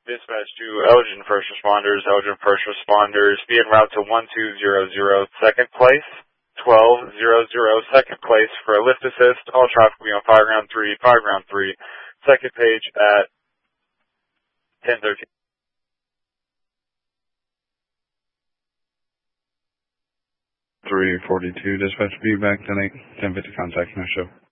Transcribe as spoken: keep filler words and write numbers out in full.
Dispatch to Elgin First Responders. Elgin First Responders, be en route to one two zero zero, second place. twelve hundred, second place for a lift assist. All traffic will be on fire ground three, fire ground three, second page at ten thirteen. three forty-two, dispatch, be back ten eight, ten fifty, contact, no show.